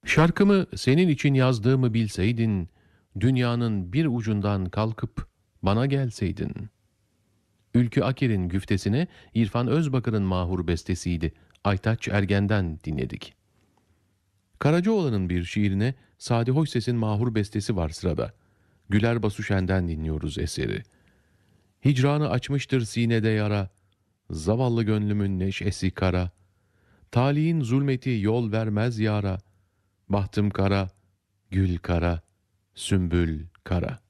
Şarkımı senin için yazdığımı bilseydin, dünyanın bir ucundan kalkıp bana gelseydin. Ülkü Akir'in güftesine İrfan Özbakır'ın mahur bestesiydi. Aytaç Ergen'den dinledik. Karacaoğlan'ın bir şiirine Sadi Hoşses'in mahur bestesi var sırada. Güler Basuşen'den dinliyoruz eseri. Hicranı açmıştır sinede yara, zavallı gönlümün neşesi kara. Talihin zulmeti yol vermez yara, bahtım kara, gül kara, sümbül kara.